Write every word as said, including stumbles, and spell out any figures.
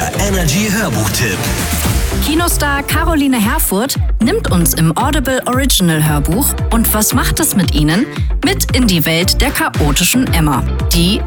Der Energy Hörbuchtipp. Kinostar Caroline Herfurth nimmt uns im Audible Original Hörbuch und was macht es mit ihnen? Mit in die Welt der chaotischen Emma, die